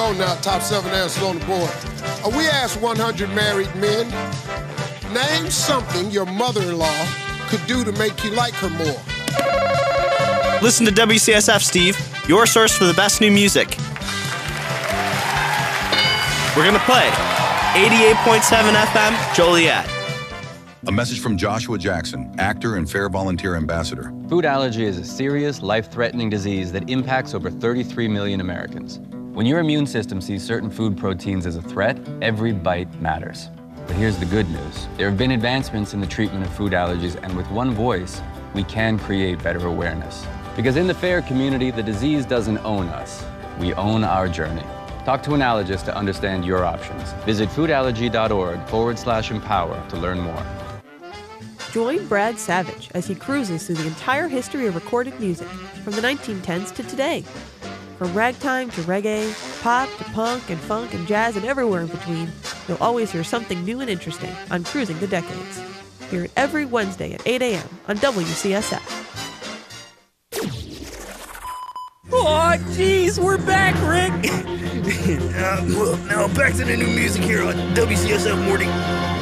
go now. Top 7 answers on the board. We asked 100 married men, name something your mother-in-law could do to make you like her more. Listen to WCSF, Steve, your source for the best new music. We're going to play 88.7 FM, Joliet. A message from Joshua Jackson, actor and Fair Volunteer Ambassador. Food allergy is a serious, life-threatening disease that impacts over 33 million Americans. When your immune system sees certain food proteins as a threat, every bite matters. But here's the good news. There have been advancements in the treatment of food allergies, and with one voice, we can create better awareness. Because in the FAIR community, the disease doesn't own us. We own our journey. Talk to an allergist to understand your options. Visit foodallergy.org/empower to learn more. Join Brad Savage as he cruises through the entire history of recorded music, from the 1910s to today. From ragtime to reggae, pop to punk and funk and jazz and everywhere in between, you'll always hear something new and interesting on Cruising the Decades. Hear it every Wednesday at 8 a.m. on WCSF. Oh, jeez, we're back, Rick. Well, now back to the new music here on WCSF Morning.